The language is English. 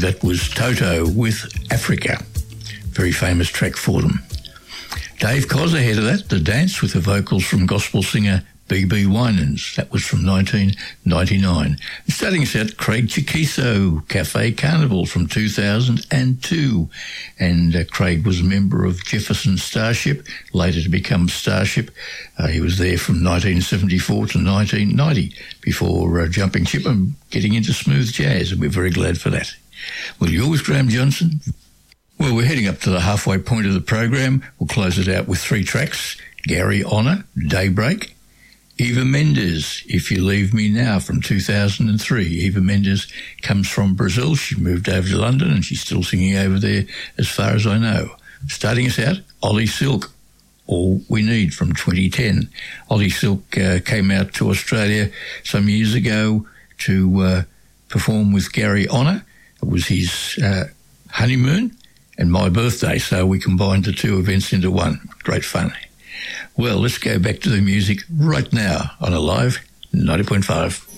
that was Toto with Africa. Very famous track for them. Dave Koz ahead of that, The Dance, with the vocals from gospel singer B.B. Winans. That was from 1999. And starting us out, Craig Chiquizo, Cafe Carnival from 2002. And Craig was a member of Jefferson Starship, later to become Starship. He was there from 1974 to 1990 before jumping ship and getting into smooth jazz, and we're very glad for that. Well, you're with Graham Johnson. Well, we're heading up to the halfway point of the program. We'll close it out with 3 tracks. Gary Honor, Daybreak. Eva Mendes, If You Leave Me Now, from 2003. Eva Mendes comes from Brazil. She moved over to London and she's still singing over there as far as I know. Starting us out, Ollie Silk, All We Need, from 2010. Ollie Silk came out to Australia some years ago to perform with Gary Honor. It was his honeymoon and my birthday, so we combined the 2 events into one. Great fun. Well, let's go back to the music right now on Alive 90.5.